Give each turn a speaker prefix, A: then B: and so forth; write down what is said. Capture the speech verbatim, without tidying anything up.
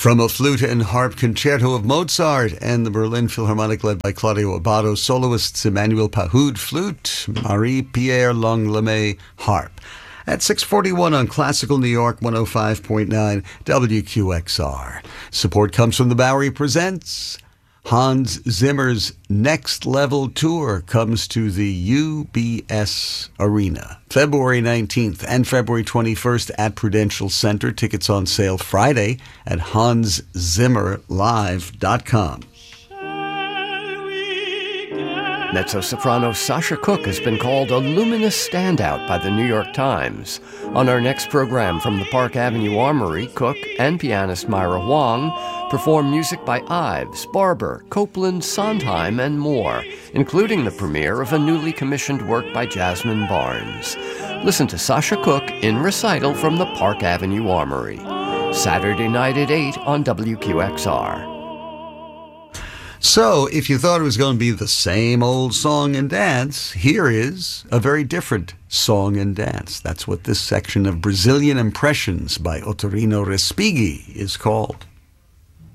A: From a flute and harp concerto of Mozart and the Berlin Philharmonic led by Claudio Abbado, soloists Emmanuel Pahud, flute, Marie-Pierre Langlemay, harp. At six forty-one on Classical New York one oh five point nine W Q X R. Support comes from the Bowery Presents. Hans Zimmer's Next Level Tour comes to the U B S Arena February nineteenth and February twenty-first at Prudential Center. Tickets on sale Friday at hans zimmer live dot com.
B: Mezzo-soprano Sasha Cooke has been called a luminous standout by the New York Times. On our next program from the Park Avenue Armory, Cooke and pianist Myra Huang perform music by Ives, Barber, Copeland, Sondheim, and more, including the premiere of a newly commissioned work by Jasmine Barnes. Listen to Sasha Cooke in recital from the Park Avenue Armory. Saturday night at eight on W Q X R.
A: So, if you thought it was going to be the same old song and dance, here is a very different song and dance. That's what this section of Brazilian Impressions by Otorino Respighi is called.